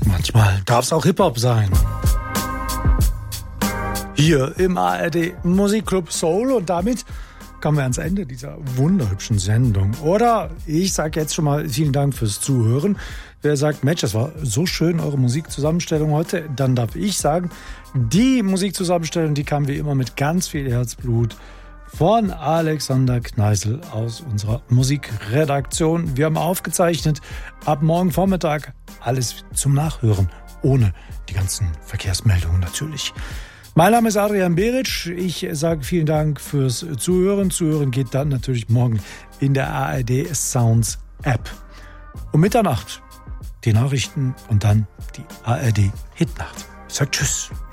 Manchmal darf es auch Hip-Hop sein. Hier im ARD Musikclub Soul und damit kommen wir ans Ende dieser wunderhübschen Sendung. Oder ich sage jetzt schon mal vielen Dank fürs Zuhören. Wer sagt, Mensch, das war so schön, eure Musikzusammenstellung heute, dann darf ich sagen, die Musikzusammenstellung, die kam wie immer mit ganz viel Herzblut von Alexander Kneißl aus unserer Musikredaktion. Wir haben aufgezeichnet, ab morgen Vormittag alles zum Nachhören, ohne die ganzen Verkehrsmeldungen natürlich. Mein Name ist Adrian Beric. Ich sage vielen Dank fürs Zuhören. Zuhören geht dann natürlich morgen in der ARD Sounds App. Um Mitternacht die Nachrichten und dann die ARD Hitnacht. Ich sage Tschüss.